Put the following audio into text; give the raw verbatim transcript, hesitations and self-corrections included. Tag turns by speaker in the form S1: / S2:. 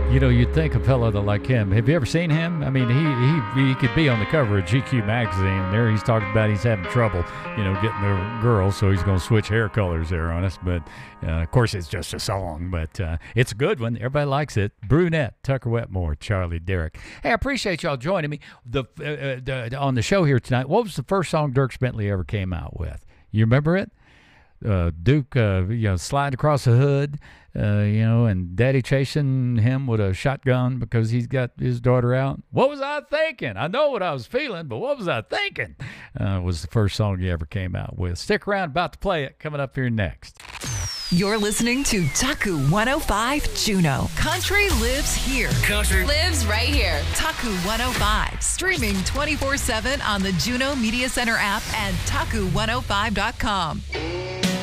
S1: You know, you'd think a fellow that like him. Have you ever seen him? I mean, he he he could be on the cover of G Q magazine. And there he's talking about he's having trouble, you know, getting the girls, so he's going to switch hair colors there on us. But uh, of course, it's just a song, but uh, it's a good one. Everybody likes it. Brunette, Tucker Wetmore, Charlie Derrick. Hey, I appreciate y'all joining me the, uh, the on the show here tonight. What was the first song Dierks Bentley ever came out with? You remember it? Uh, Duke, uh, you know, sliding across the hood, uh, you know, and Daddy chasing him with a shotgun because he's got his daughter out. What was I thinking? I know what I was feeling, but what was I thinking? Uh, was the first song he ever came out with. Stick around, about to play it, coming up here next.
S2: You're listening to Taku one oh five Juno. Country lives here.
S3: Country
S4: lives right here.
S2: Taku one oh five, streaming twenty-four seven on the Juno Media Center app and taku one oh five dot com.